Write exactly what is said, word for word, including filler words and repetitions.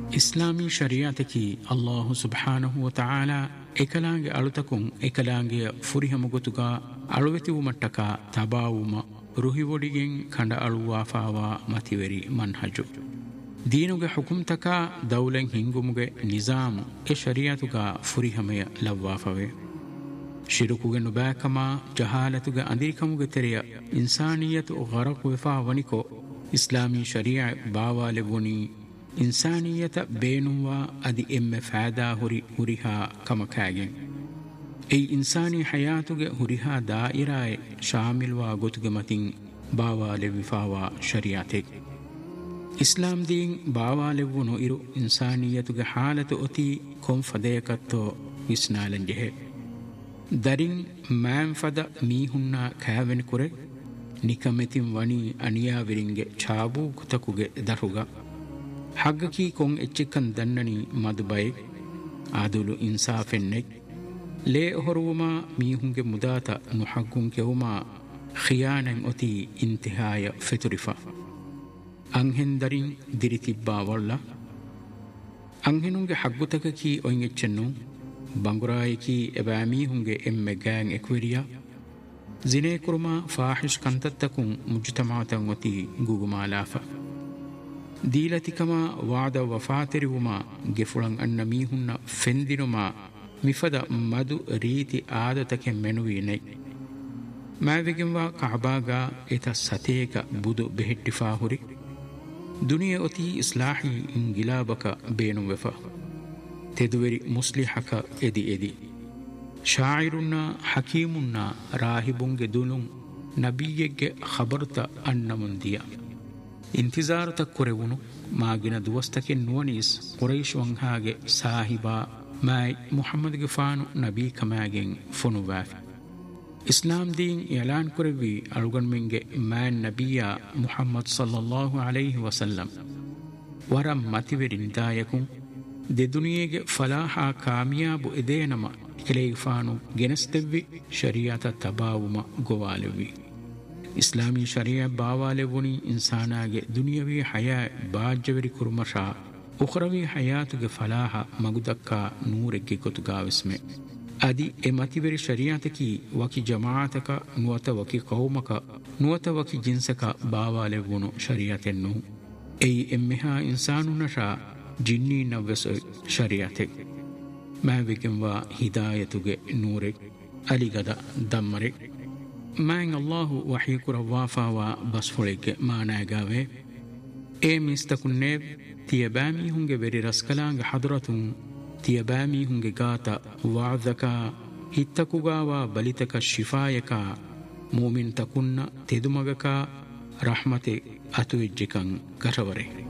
ಇಸ್ಲಾಮಿ ಶರಿಯಾತಕಿ ಅಲ್ಲಾಹು ಸುಬ್ಹಾನಹು ವ ತಆಲಾ ekalaange alutakun ekalaange furihamugotuga aluwetiwu mattaka tabawuma ruhiwodigen kanda aluwafawa mativeri manhaju deenuge hukumtaka dawlen hingumuge nizamu e shariatuga furihamaya lawwafave shirukuge nubakama jahalatuge andirikamuge teriya insaniyatu gharaq wefa waniko islami sharia baawale woni insaniyata beenuwa adi emme faada huri huriha kamakagen ei insani hayatuge huriha dairae shamilwa gotuge matin baawale wifawa shariatek islam din baawale wuno iru insaniyatuge halatu oti konfadeyakatto visnalanjehe darin manfada mihunna kaven kure nikametin wani aniya viringe chabu kutakuge daruga haggaki kon echikkan dannani madbay adulu insafennek le horwuma mihunge mudata nuhaggun kewuma khiyanan oti intihaya fiturifa anhen darin diritibba walla anhenunge haggutakaki oin echennu bangurayiki ebami hunge emme gang ekwiriya zine kurma fahish kantattakun mujtama'atan oti guguma lafa ದೀಲತಿಕಮ ವಾದ ವಫಾತೆರಿವುಮ ಗೆಫುಳಂ ಅನ್ನ ಮೀಹುನ್ನ ಫೆಂದಿನುಮ ಮಿಫದ ಮದು ರೀತಿ ಆದತಕೆ ಮೆನುವೀನೈ ಮಾವಿಗೆಂವ ಕಅಬಾಗ ಎತ ಸತೇಕ ಬುದು ಬೆಹೆಟ್ಟಿಫಾ ಹುರಿ ದುನಿಯ ಒತಿ ಇಸ್ಲಾಹಿ ಇಂಗಿಲಾಬಕ ಬೇನು ವೆಫ ತೆದುವೆರಿ ಮುಸ್ಲಿಹಕ ಎದಿ ಎದಿ ಶಾಯಿರುನ್ನ ಹಕೀಮುನ್ನ ರಾಹಿಬುಂಗೆ ದುನುಂ ನಬಿಯೆಗೆ ಖಬರ್ತ ಅನ್ನ ಮುಂದಿಯ ಇಂತಿಜಾರತ ಕೊರೆವುನು ಮಾಗಿನ ದುವಸ್ತಕೆ ನುವನೀಸ್ ಕುರೈಶ್ ವಂಹಾಗೆ ಸಾಹಿಬಾ Mai Muhammad ಗಿಫಾನು Nabi ಕಮಾಗೆನ್ ಫುನುವಾಫಿ ಇಸ್ಲಾಂ Deen Elon ಕೊರೆವಿ ಅಳುಗನ್ಮಿಂಗೆ man ನಬಿಯ Muhammad ಸಲ್ಲಲ್ಲಾಹು ಅಲೈಹಿ ವಸಲ್ಲಂ ವರಂ ಮತಿವೆರಿಂದಾಯಕು ದೆ ದುನಿಯೆಗೆ ಫಲಾಹ ಕಾಮಿಯಾಬು ಎದೇನಮ ಕೆಲೆಗಿಫಾನು ಗೆನಸ್ತೆವ್ವಿ ಶರಿಯಾತ ತಬಾವುಮ ಗೋವಾಲೆವಿ ಇಸ್ಲಾಮಿ ಶರಿಯ ಬಾವಾಲೆ ವುನಿ ಇನ್ಸಾನಾಗೆ ದುನಿಯವಿ ಹಯಾ ಬಾಜ್ಜವೆರಿ ಕುರ್ಮಶಾ ಉಖ್ರವಿ ಹಯಾತುಗೆ ಫಲಾಹ ಮಗುದಕ್ಕ ನೂರೆಗ್ಗೆ ಕೊತುಗಾವಿಸ್ಮೆ ಅದಿ ಎ ಮತಿವೆರಿ ಶರಿಯಾತಕಿ ವಕಿ ಜಮಾತಕ ನುವತ ವಕಿ ಕೌಮಕ ನುವತ ವಕಿ ಜಿನ್ಸಕ ಬಾವಾಲೆ ವುನು ಶರಿಯಾತೆನ್ನು ಎಯಿ ಎಮ್ಮೆಹಾ ಇನ್ಸಾನುನಶಾ ಜಿನ್ನಿ ನವ್ವೆಸ ಶರಿಯಾತೆ ಮಾವಿಗೆಂವ ಹಿದಾಯತುಗೆ ನೂರೆ ಅಲಿಗದ ದಮ್ಮರೆ ಮ್ಯಾಂಗ್ ಅಲ್ಲಾಹು ವಹಿ ಕುರವಾಫಾವ ಬಸ್ಫುಳಿಗೆ ಮಾನಾಗಾವೆ ಏ ಮಿಸ್ತಕುನ್ನೆ ತಿಯಬಾಮಿ ಹುಂಗೆ ವೆರಿ ರಸ್ಕಲಾಂಗ ಹದ್ರತುಂ ತಿಯಬಾಮಿ ಹುಂಗೆ ಗಾತ ವಾದಕ ಹಿತ್ತಕುಗಾವ ಬಲಿತಕ ಶಿಫಾಯಕ ಮೂಮಿನ್ ತಕುನ್ನ ತೆದುಮಗಕ ರಹಮತೆ ಅತುವಿಜ್ಜಿಕಂ ಗರವರೆ